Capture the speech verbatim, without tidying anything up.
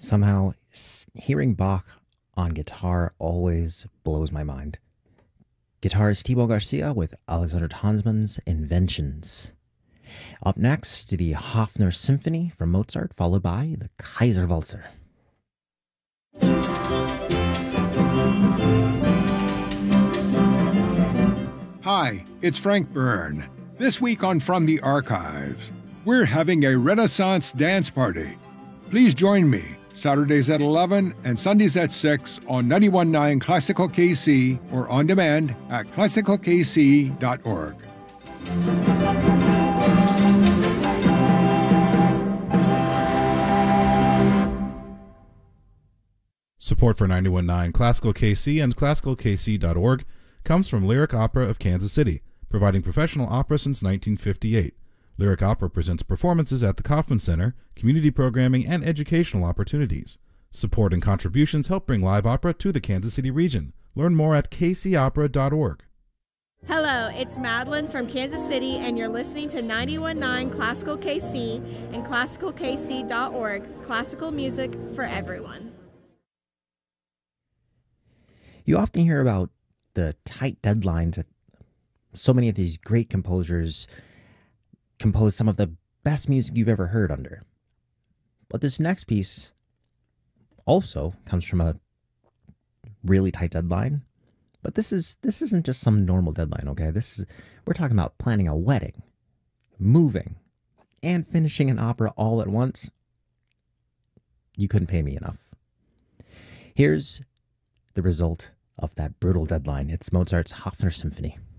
Somehow, s- hearing Bach on guitar always blows my mind. Guitarist Thibaut Garcia with Alexander Tansman's Inventions. Up next, the Hofner Symphony from Mozart, followed by the Kaiserwalzer. Hi, it's Frank Byrne. This week on From the Archives, we're having a Renaissance dance party. Please join me Saturdays at eleven and Sundays at six on ninety-one point nine Classical K C or on demand at classical k c dot org. Support for ninety-one point nine Classical K C and classical k c dot org comes from Lyric Opera of Kansas City, providing professional opera since nineteen fifty-eight. Lyric Opera presents performances at the Kaufman Center, community programming, and educational opportunities. Support and contributions help bring live opera to the Kansas City region. Learn more at k c opera dot org. Hello, it's Madeline from Kansas City, and you're listening to ninety-one point nine Classical K C and classical k c dot org, classical music for everyone. You often hear about the tight deadlines that so many of these great composers compose some of the best music you've ever heard under. But this next piece also comes from a really tight deadline. But this is this isn't just some normal deadline, okay? This is we're talking about planning a wedding, moving, and finishing an opera all at once. You couldn't pay me enough. Here's the result of that brutal deadline. It's Mozart's Hofner Symphony.